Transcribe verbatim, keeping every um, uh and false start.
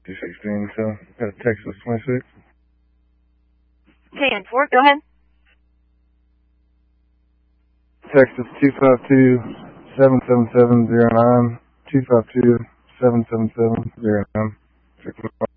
two sixteen, so got a Texas twenty-six. ten four, go ahead. Texas two five two, seven seven seven zero nine, two five two, seven seven seven zero nine.